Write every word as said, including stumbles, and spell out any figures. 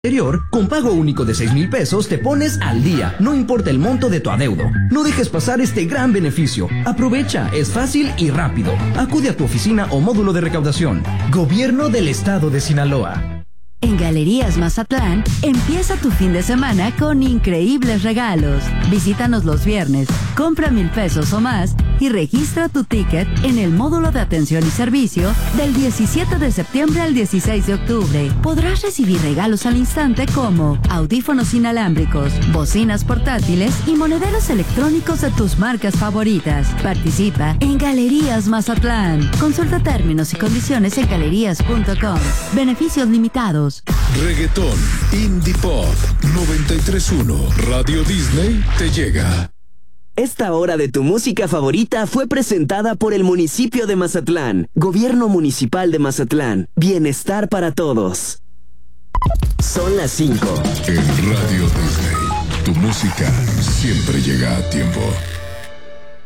Anterior, con pago único de seis mil pesos te pones al día, no importa el monto de tu adeudo. No dejes pasar este gran beneficio. Aprovecha, es fácil y rápido. Acude a tu oficina o módulo de recaudación. Gobierno del Estado de Sinaloa. En Galerías Mazatlán, empieza tu fin de semana con increíbles regalos. Visítanos los viernes, compra mil pesos o más y registra tu ticket en el módulo de atención y servicio del diecisiete de septiembre al dieciséis de octubre. Podrás recibir regalos al instante como audífonos inalámbricos, bocinas portátiles y monederos electrónicos de tus marcas favoritas. Participa en Galerías Mazatlán. Consulta términos y condiciones en galerías punto com. Beneficios limitados. Reggaetón, Indie Pop, noventa y tres punto uno, Radio Disney te llega. Esta hora de tu música favorita fue presentada por el municipio de Mazatlán, Gobierno Municipal de Mazatlán, Bienestar para todos. Son las cinco. En Radio Disney, tu música siempre llega a tiempo.